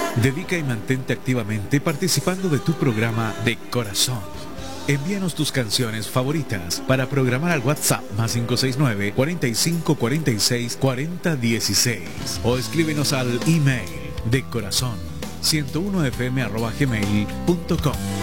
Dedica y mantente activamente participando de tu programa de corazón. Envíanos tus canciones favoritas para programar al WhatsApp +569 45 46 40 16 o escríbenos al email de corazón 101fm@gmail.com.